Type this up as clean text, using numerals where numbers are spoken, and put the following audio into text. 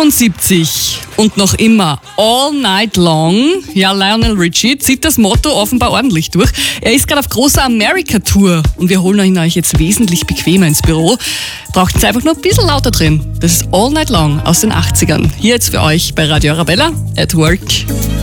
77 und noch immer all night long. Ja, Lionel Richie zieht das Motto offenbar ordentlich durch. Er ist gerade auf großer America-Tour und wir holen ihn euch jetzt wesentlich bequemer ins Büro. Braucht es einfach nur ein bisschen lauter drin. Das ist All Night Long aus den 80ern. Hier jetzt für euch bei Radio Arabella at Work.